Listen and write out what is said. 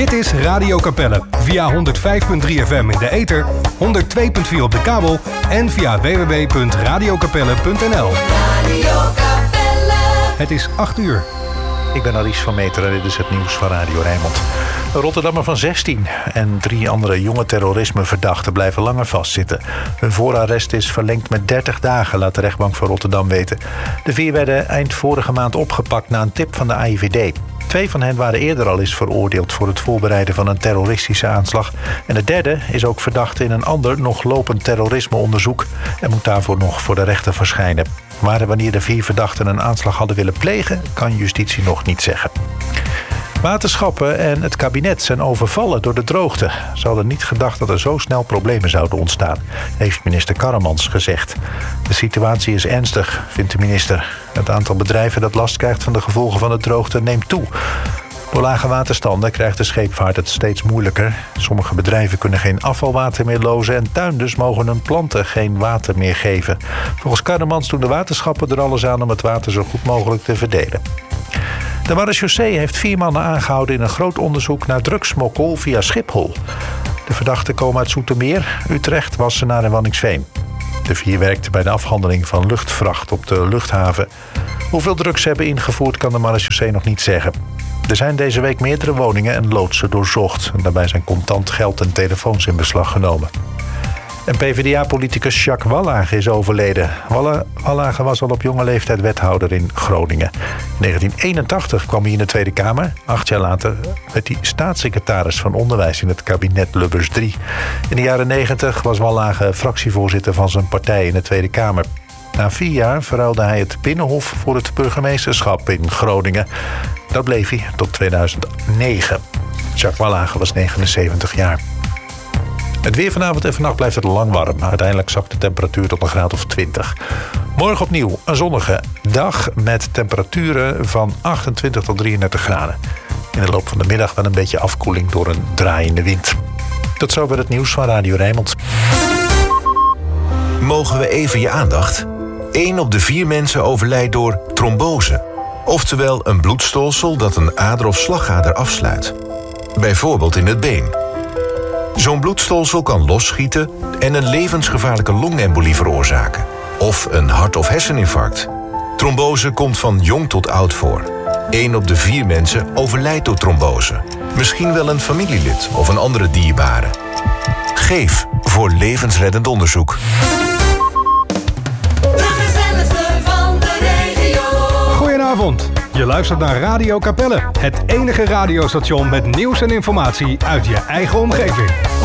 Dit is Radio Capelle via 105.3 FM in de ether, 102.4 op de kabel en via www.radiocapelle.nl. Het is 8 uur. Ik ben Aries van Meteren en dit is het nieuws van Radio Rijnmond. Een Rotterdammer van 16 en 3 andere jonge terrorismeverdachten blijven langer vastzitten. Hun voorarrest is verlengd met 30 dagen, laat de rechtbank van Rotterdam weten. De 4 werden eind vorige maand opgepakt na een tip van de AIVD. 2 van hen waren eerder al eens veroordeeld voor het voorbereiden van een terroristische aanslag. En de derde is ook verdachte in een ander nog lopend terrorismeonderzoek en moet daarvoor nog voor de rechter verschijnen. Maar wanneer de 4 verdachten een aanslag hadden willen plegen, kan justitie nog niet zeggen. Waterschappen en het kabinet zijn overvallen door de droogte. Ze hadden niet gedacht dat er zo snel problemen zouden ontstaan, heeft minister Karremans gezegd. De situatie is ernstig, vindt de minister. Het aantal bedrijven dat last krijgt van de gevolgen van de droogte neemt toe. Door lage waterstanden krijgt de scheepvaart het steeds moeilijker. Sommige bedrijven kunnen geen afvalwater meer lozen en tuinders mogen hun planten geen water meer geven. Volgens Karremans doen de waterschappen er alles aan om het water zo goed mogelijk te verdelen. De marechaussee heeft 4 mannen aangehouden in een groot onderzoek naar drugssmokkel via Schiphol. De verdachten komen uit Zoetermeer, Utrecht, Wassenaar en Waddinxveen. De 4 werkten bij de afhandeling van luchtvracht op de luchthaven. Hoeveel drugs ze hebben ingevoerd kan de marechaussee nog niet zeggen. Er zijn deze week meerdere woningen en loodsen doorzocht. En daarbij zijn contant geld en telefoons in beslag genomen. En PvdA-politicus Jacques Wallage is overleden. Wallage was al op jonge leeftijd wethouder in Groningen. In 1981 kwam hij in de Tweede Kamer. 8 jaar later werd hij staatssecretaris van Onderwijs in het kabinet Lubbers III. In de jaren 90 was Wallage fractievoorzitter van zijn partij in de Tweede Kamer. Na 4 jaar verruilde hij het Binnenhof voor het burgemeesterschap in Groningen. Dat bleef hij tot 2009. Jacques Wallage was 79 jaar. Het weer vanavond en vannacht blijft het lang warm. Uiteindelijk zakt de temperatuur tot een graad of 20. Morgen opnieuw een zonnige dag met temperaturen van 28 tot 33 graden. In de loop van de middag wel een beetje afkoeling door een draaiende wind. Tot zover het nieuws van Radio Rijnmond. Mogen we even je aandacht? 1 op de 4 mensen overlijdt door trombose. Oftewel een bloedstolsel dat een ader of slagader afsluit. Bijvoorbeeld in het been. Zo'n bloedstolsel kan losschieten en een levensgevaarlijke longembolie veroorzaken. Of een hart- of herseninfarct. Trombose komt van jong tot oud voor. 1 op de 4 mensen overlijdt door trombose. Misschien wel een familielid of een andere dierbare. Geef voor levensreddend onderzoek. Goedenavond. Je luistert naar Radio Capelle, het enige radiostation met nieuws en informatie uit je eigen omgeving.